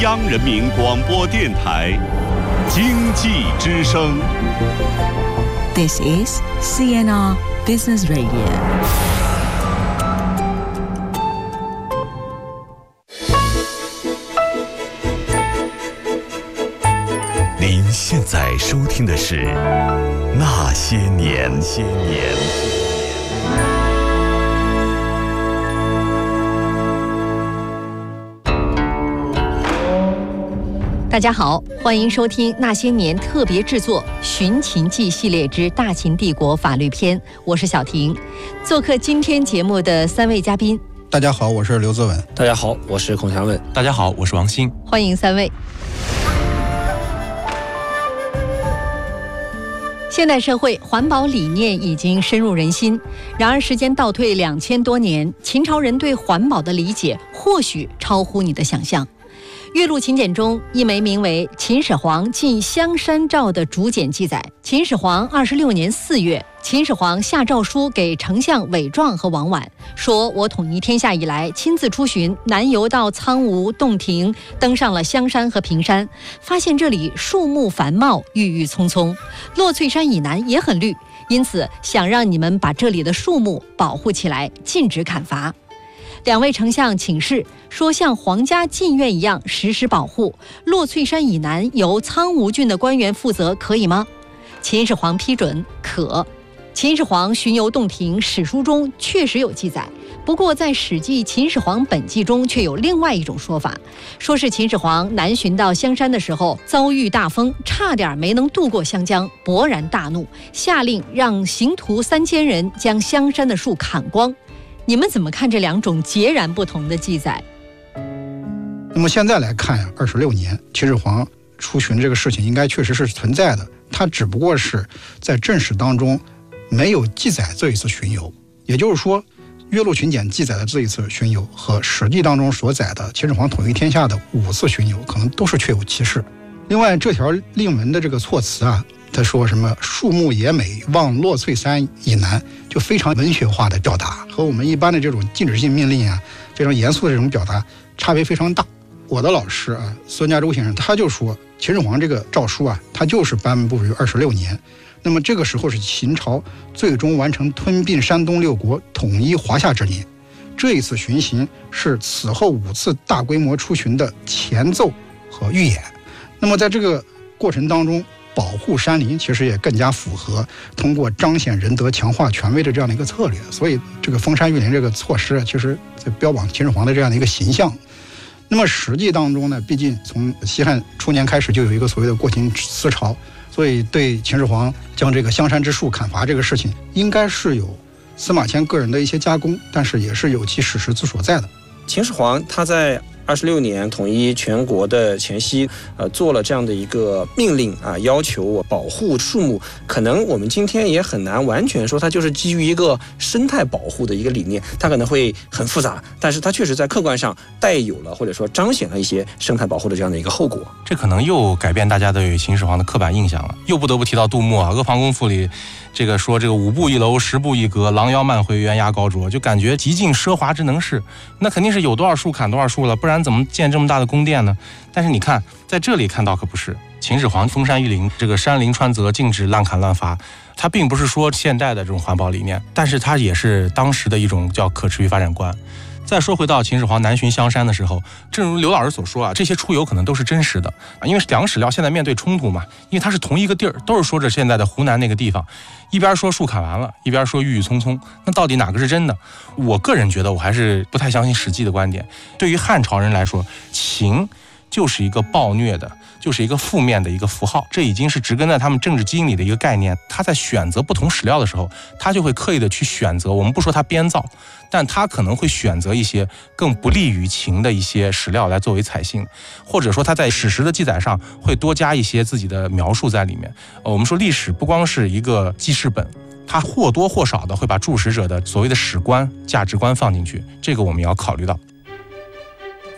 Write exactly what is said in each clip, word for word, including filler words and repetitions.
央人民广播电台经济之声。 This is C N R Business Radio。 您现在收听的是《那些年》。些年。 大家好，欢迎收听《那些年》特别制作《寻秦记》系列之《大秦帝国法律篇》，我是小婷。做客今天节目的三位嘉宾， 大家好，我是刘泽文。 大家好，我是孔祥文。 大家好，我是王鑫。 欢迎三位。现代社会环保理念已经深入人心，然而时间倒退两千多年，秦朝人对环保的理解或许超乎你的想象。岳麓秦简中一枚名为《秦始皇进香山诏》的竹简记载，秦始皇二十六年四月，秦始皇下诏书给丞相韦壮和王绾，说我统一天下以来，亲自出巡，南游到苍梧、洞庭，登上了香山和平山，发现这里树木繁茂，郁郁葱葱，落翠山以南也很绿，因此想让你们把这里的树木保护起来，禁止砍伐。两位丞相请示说，像皇家禁苑一样实施保护，落翠山以南由苍梧郡的官员负责，可以吗？秦始皇批准，可。秦始皇巡游洞庭史书中确实有记载，不过在《史记·秦始皇本纪》中却有另外一种说法，说是秦始皇南巡到香山的时候遭遇大风，差点没能渡过湘江，勃然大怒，下令让刑徒三千人将香山的树砍光。你们怎么看这两种截然不同的记载？ 那么现在来看呀，二十六年秦始皇出巡这个事情应该确实是存在的，它只不过是在正史当中没有记载这一次巡游。也就是说，岳麓群简记载的这一次巡游和史记当中所载的秦始皇统一天下的五次巡游可能都是确有其事。另外，这条令文的这个措辞啊，他说什么树木也美，望落翠山以南，就非常文学化的表达，和我们一般的这种禁止性命令啊，非常严肃的这种表达差别非常大。我的老师啊，孙家洲先生他就说，秦始皇这个诏书啊，他就是颁布于二十六年，那么这个时候是秦朝最终完成吞并山东六国、统一华夏之年。这一次巡行是此后五次大规模出巡的前奏和预演。那么在这个过程当中，保护山林其实也更加符合通过彰显仁德、强化权威的这样的一个策略，所以这个封山育林这个措施其实在标榜秦始皇的这样的一个形象。那么实际当中呢，毕竟从西汉初年开始就有一个所谓的过秦思潮，所以对秦始皇将这个香山之树砍伐这个事情，应该是有司马迁个人的一些加工，但是也是有其史实之所在的。 秦始皇他在二十六年统一全国的前夕，呃，做了这样的一个命令啊，要求保护树木。可能我们今天也很难完全说它就是基于一个生态保护的一个理念，它可能会很复杂，但是它确实在客观上带有了或者说彰显了一些生态保护的这样的一个后果。 这可能又改变大家对秦始皇的刻板印象了，又不得不提到杜牧啊，《阿房宫赋》里这个说这个五步一楼，十步一阁，狼腰慢回，猿牙高啄，就感觉极尽奢华之能事。那肯定是有多少树砍多少树了，不然怎么建这么大的宫殿呢？但是你看，在这里看到可不是，秦始皇封山育林，这个山林川泽禁止滥砍滥伐，它并不是说现代的这种环保理念，但是它也是当时的一种叫可持续发展观。再说回到秦始皇南巡香山的时候，正如刘老师所说啊，这些出游可能都是真实的啊，因为两个史料现在面对冲突嘛，因为它是同一个地儿，都是说着现在的湖南那个地方，一边说树砍完了，一边说郁郁葱葱，那到底哪个是真的？我个人觉得我还是不太相信史记的观点。对于汉朝人来说，秦就是一个暴虐的，就是一个负面的一个符号，这已经是植根在他们政治基因里的一个概念。他在选择不同史料的时候，他就会刻意的去选择，我们不说他编造，但他可能会选择一些更不利于秦的一些史料来作为采信，或者说他在史实的记载上会多加一些自己的描述在里面。呃、我们说历史不光是一个记事本，它或多或少的会把注史者的所谓的史观、价值观放进去，这个我们要考虑到。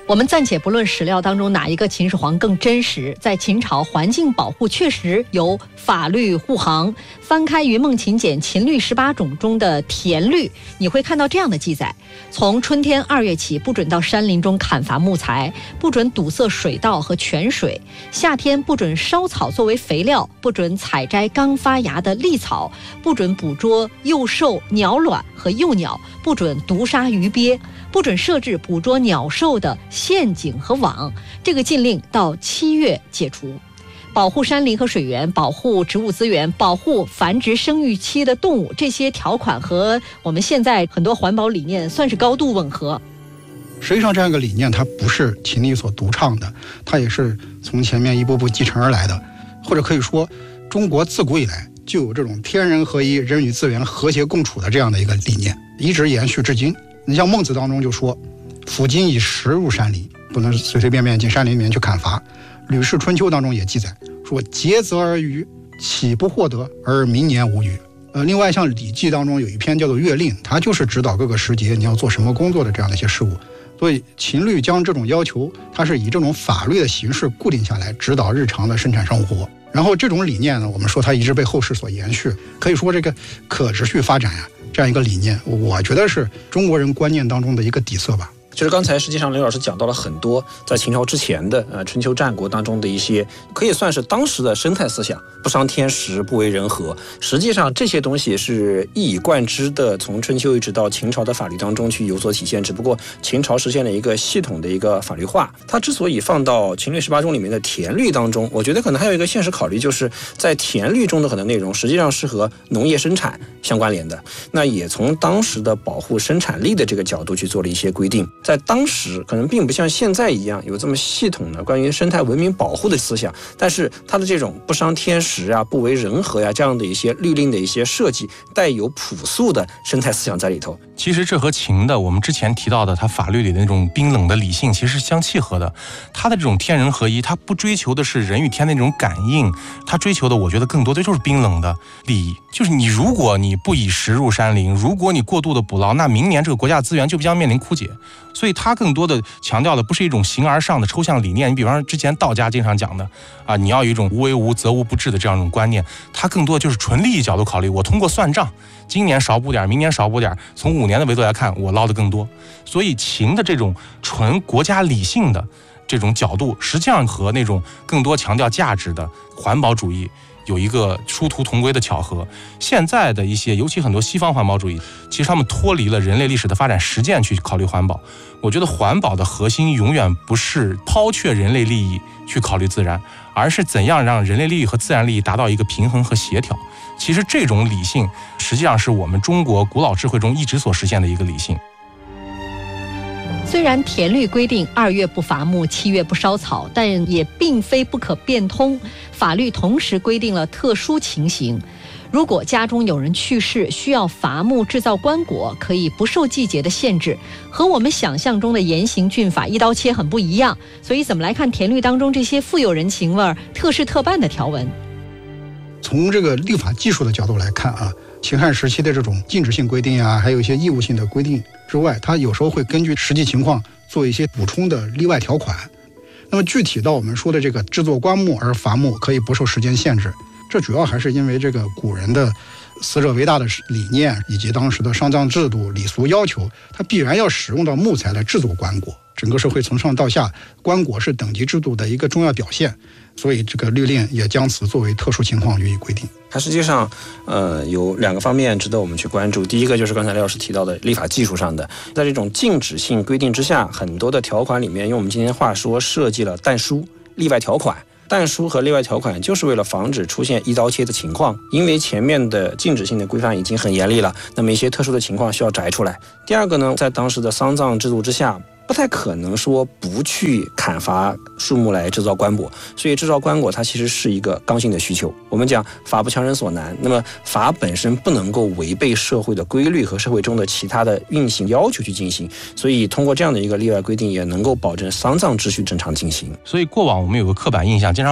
我们暂且不论史料当中哪一个秦始皇更真实，在秦朝环境保护确实有法律护航。翻开《云梦秦简·秦律十八种》中的田律，你会看到这样的记载：从春天二月起，不准到山林中砍伐木材，不准堵塞水道和泉水；夏天不准烧草作为肥料，不准采摘刚发芽的苔草，不准捕捉幼兽、鸟卵和幼鸟，不准毒杀鱼鳖，不准设置捕捉鸟兽的陷阱和网。这个禁令到七月解除。保护山林和水源，保护植物资源，保护繁殖生育期的动物，这些条款和我们现在很多环保理念算是高度吻合。 实际上这样一个理念它不是秦律所独创的，它也是从前面一步步继承而来的，或者可以说中国自古以来就有这种天人合一、人与资源和谐共处的这样的一个理念，一直延续至今。你像孟子当中就说，夫今以食入山林，不能随随便便进山林里面去砍伐。吕氏春秋当中也记载说，竭泽而渔，岂不获得而明年无虞。呃，另外像礼记当中有一篇叫做乐令，它就是指导各个时节你要做什么工作的这样的一些事务。所以秦律将这种要求，它是以这种法律的形式固定下来，指导日常的生产生活。然后这种理念呢，我们说它一直被后世所延续，可以说这个可持续发展呀、啊，这样一个理念，我觉得是中国人观念当中的一个底色吧。 就是刚才实际上刘老师讲到了很多在秦朝之前的呃春秋战国当中的一些可以算是当时的生态思想，不伤天时，不为人和。实际上这些东西是一以贯之的，从春秋一直到秦朝的法律当中去有所体现。只不过秦朝实现了一个系统的一个法律化。它之所以放到秦律十八种里面的田律当中，我觉得可能还有一个现实考虑，就是在田律中的很多内容实际上是和农业生产相关联的，那也从当时的保护生产力的这个角度去做了一些规定。在当时可能并不像现在一样有这么系统的关于生态文明保护的思想，但是它的这种不伤天时啊、不为人和呀、啊、这样的一些律令的一些设计，带有朴素的生态思想在里头。 其实这和秦的我们之前提到的它法律里的那种冰冷的理性其实是相契合的。它的这种天人合一，它不追求的是人与天的那种感应，它追求的我觉得更多的就是冰冷的利益。就是你如果你不以食入山林，如果你过度的捕捞，那明年这个国家资源就将面临枯竭。所以它更多的强调的不是一种形而上的抽象理念，你比方说之前道家经常讲的啊，你要有一种无为无则无不治的这样一种观念，它更多的就是纯利益角度考虑。我通过算账，今年少补点，明年少补点，从五年的维度来看，我捞得更多。所以秦的这种纯国家理性的这种角度，实际上和那种更多强调价值的环保主义有一个殊途同归的巧合。现在的一些尤其很多西方环保主义，其实他们脱离了人类历史的发展实践去考虑环保。我觉得环保的核心永远不是抛却人类利益去考虑自然，而是怎样让人类利益和自然利益达到一个平衡和协调。其实这种理性实际上是我们中国古老智慧中一直所实现的一个理性。 虽然田律规定二月不伐木，七月不烧草，但也并非不可变通。法律同时规定了特殊情形，如果家中有人去世，需要伐木制造棺椁，可以不受季节的限制，和我们想象中的严刑峻法一刀切很不一样。所以怎么来看田律当中这些富有人情味、特事特办的条文？ 从这个立法技术的角度来看啊，秦汉时期的这种禁止性规定啊，还有一些义务性的规定之外，它有时候会根据实际情况做一些补充的例外条款。那么具体到我们说的这个制作棺木而伐木可以不受时间限制，这主要还是因为这个古人的死者为大的理念，以及当时的丧葬制度、礼俗要求，它必然要使用到木材来制作棺椁。整个社会从上到下，棺椁是等级制度的一个重要表现，所以这个律令也将此作为特殊情况予以规定。 它实际上，呃，有两个方面值得我们去关注。第一个就是刚才刘老师提到的立法技术上的，在这种禁止性规定之下，很多的条款里面，用我们今天话说，设计了但书、例外条款。但书和例外条款就是为了防止出现一刀切的情况，因为前面的禁止性的规范已经很严厉了，那么一些特殊的情况需要摘出来。第二个呢，在当时的丧葬制度之下，不太可能说不去砍伐树木来制造棺椁，所以制造棺椁它其实是一个刚性的需求。我们讲法不强人所难，那么法本身不能够违背社会的规律和社会中的其他的运行要求去进行，所以通过这样的一个例外规定，也能够保证丧葬秩序正常进行。 所以过往我们有个刻板印象，经常